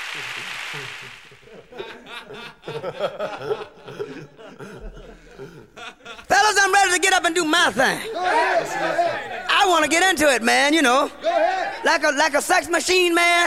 Fellas, I'm ready to get up and do my thing. I want to get into it, man, you know. Like a sex machine, man.